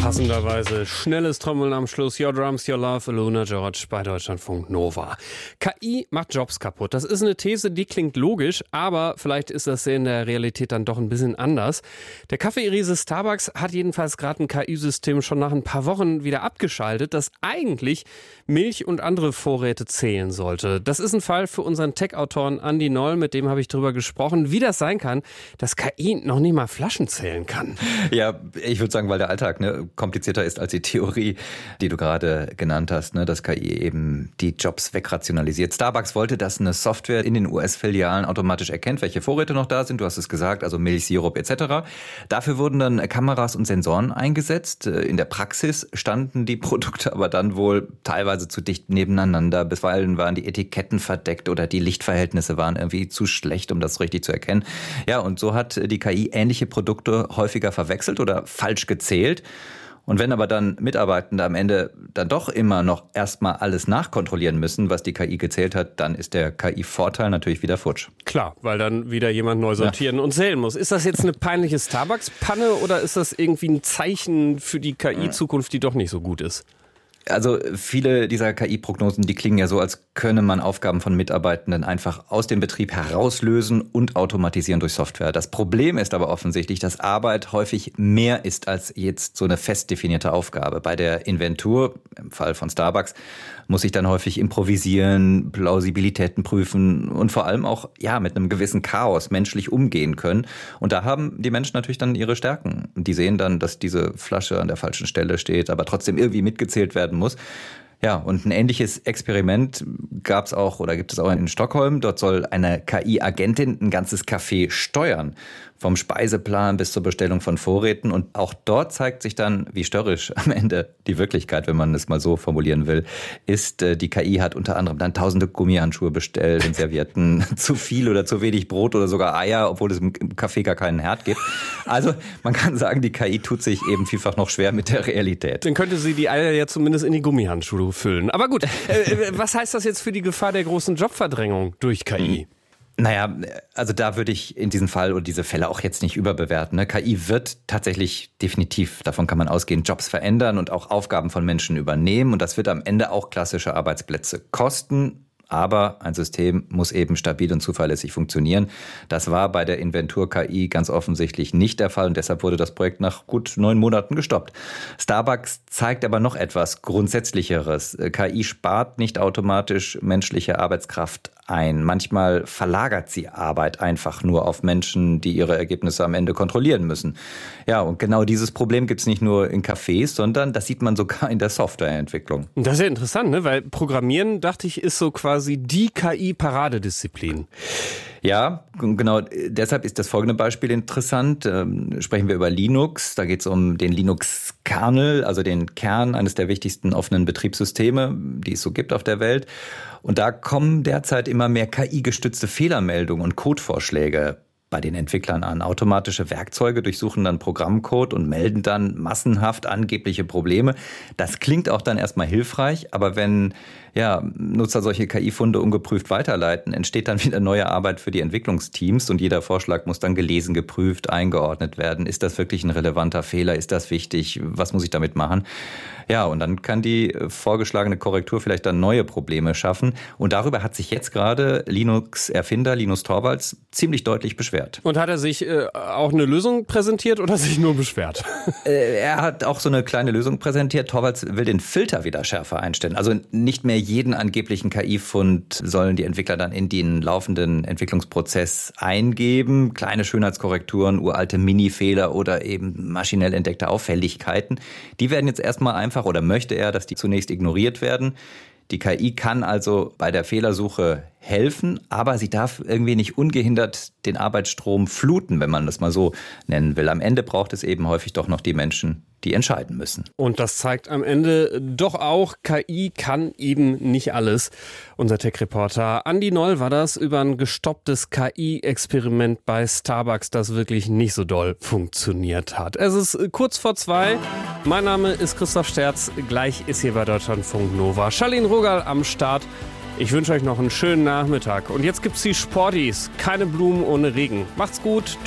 Passenderweise schnelles Trommeln am Schluss. Your Drums, Your Love, Aluna George bei Deutschlandfunk Nova. KI macht Jobs kaputt. Das ist eine These, die klingt logisch, aber vielleicht ist das in der Realität dann doch ein bisschen anders. Der Kaffeeriese Starbucks hat jedenfalls gerade ein KI-System schon nach ein paar Wochen wieder abgeschaltet, das eigentlich Milch und andere Vorräte zählen sollte. Das ist ein Fall für unseren Tech-Autoren Andi Noll, mit dem habe ich drüber gesprochen, wie das sein kann, dass KI noch nicht mal Flaschen zählen kann. Ja, ich würde sagen, weil der Alltag komplizierter ist als die Theorie, die du gerade genannt hast, dass KI eben die Jobs wegrationalisiert. Starbucks wollte, dass eine Software in den US-Filialen automatisch erkennt, welche Vorräte noch da sind. Du hast es gesagt, also Milch, Sirup etc. Dafür wurden dann Kameras und Sensoren eingesetzt. In der Praxis standen die Produkte aber dann wohl teilweise zu dicht nebeneinander. Bisweilen waren die Etiketten verdeckt oder die Lichtverhältnisse waren irgendwie zu schlecht, um das richtig zu erkennen. Ja, und so hat die KI ähnliche Produkte häufiger verwechselt oder falsch gezählt. Und wenn aber dann Mitarbeitende am Ende dann doch immer noch erstmal alles nachkontrollieren müssen, was die KI gezählt hat, dann ist der KI-Vorteil natürlich wieder futsch. Klar, weil dann wieder jemand neu sortieren und zählen muss. Ist das jetzt eine peinliche Starbucks-Panne oder ist das irgendwie ein Zeichen für die KI-Zukunft, die doch nicht so gut ist? Also viele dieser KI-Prognosen, die klingen ja so, als könne man Aufgaben von Mitarbeitenden einfach aus dem Betrieb herauslösen und automatisieren durch Software. Das Problem ist aber offensichtlich, dass Arbeit häufig mehr ist als jetzt so eine fest definierte Aufgabe. Bei der Inventur, im Fall von Starbucks, muss ich dann häufig improvisieren, Plausibilitäten prüfen und vor allem auch mit einem gewissen Chaos menschlich umgehen können. Und da haben die Menschen natürlich dann ihre Stärken. Die sehen dann, dass diese Flasche an der falschen Stelle steht, aber trotzdem irgendwie mitgezählt werden muss. Ja, und ein ähnliches Experiment gibt es auch in Stockholm. Dort soll eine KI-Agentin ein ganzes Café steuern. Vom Speiseplan bis zur Bestellung von Vorräten. Und auch dort zeigt sich dann, wie störrisch am Ende die Wirklichkeit, wenn man es mal so formulieren will, ist. Die KI hat unter anderem dann tausende Gummihandschuhe bestellt und Servietten, zu viel oder zu wenig Brot oder sogar Eier, obwohl es im Café gar keinen Herd gibt. Also man kann sagen, die KI tut sich eben vielfach noch schwer mit der Realität. Dann könnte sie die Eier ja zumindest in die Gummihandschuhe füllen. Aber gut, was heißt das jetzt für die Gefahr der großen Jobverdrängung durch KI? Naja, also da würde ich in diesem Fall oder diese Fälle auch jetzt nicht überbewerten. KI wird tatsächlich definitiv, davon kann man ausgehen, Jobs verändern und auch Aufgaben von Menschen übernehmen. Und das wird am Ende auch klassische Arbeitsplätze kosten. Aber ein System muss eben stabil und zuverlässig funktionieren. Das war bei der Inventur-KI ganz offensichtlich nicht der Fall und deshalb wurde das Projekt nach gut 9 Monaten gestoppt. Starbucks zeigt aber noch etwas Grundsätzlicheres. KI spart nicht automatisch menschliche Arbeitskraft ein. Manchmal verlagert sie Arbeit einfach nur auf Menschen, die ihre Ergebnisse am Ende kontrollieren müssen. Ja, und genau dieses Problem gibt es nicht nur in Cafés, sondern das sieht man sogar in der Softwareentwicklung. Das ist ja interessant, ne? Weil Programmieren, dachte ich, ist so quasi die KI-Paradedisziplin. Ja, genau. Deshalb ist das folgende Beispiel interessant. Sprechen wir über Linux. Da geht es um den Linux-Kernel, also den Kern eines der wichtigsten offenen Betriebssysteme, die es so gibt auf der Welt. Und da kommen derzeit immer mehr KI-gestützte Fehlermeldungen und Codevorschläge bei den Entwicklern an. Automatische Werkzeuge durchsuchen dann Programmcode und melden dann massenhaft angebliche Probleme. Das klingt auch dann erstmal hilfreich, aber wenn Nutzer solche KI-Funde ungeprüft weiterleiten, entsteht dann wieder neue Arbeit für die Entwicklungsteams und jeder Vorschlag muss dann gelesen, geprüft, eingeordnet werden. Ist das wirklich ein relevanter Fehler? Ist das wichtig? Was muss ich damit machen? Ja, und dann kann die vorgeschlagene Korrektur vielleicht dann neue Probleme schaffen. Und darüber hat sich jetzt gerade Linux-Erfinder Linus Torvalds ziemlich deutlich beschwert. Und hat er sich auch eine Lösung präsentiert oder sich nur beschwert? Er hat auch so eine kleine Lösung präsentiert. Torvalds will den Filter wieder schärfer einstellen. Also nicht mehr jeden angeblichen KI-Fund sollen die Entwickler dann in den laufenden Entwicklungsprozess eingeben. Kleine Schönheitskorrekturen, uralte Mini-Fehler oder eben maschinell entdeckte Auffälligkeiten. Die werden jetzt erstmal einfach oder möchte er, dass die zunächst ignoriert werden. Die KI kann also bei der Fehlersuche helfen, aber sie darf irgendwie nicht ungehindert den Arbeitsstrom fluten, wenn man das mal so nennen will. Am Ende braucht es eben häufig doch noch die Menschen, die entscheiden müssen. Und das zeigt am Ende doch auch, KI kann eben nicht alles. Unser Tech-Reporter Andi Noll war das über ein gestopptes KI-Experiment bei Starbucks, das wirklich nicht so doll funktioniert hat. Es ist kurz vor 2. Mein Name ist Christoph Sterz. Gleich ist hier bei Deutschlandfunk Nova Charlene Rogal am Start. Ich wünsche euch noch einen schönen Nachmittag. Und jetzt gibt's die Sporties. Keine Blumen ohne Regen. Macht's gut.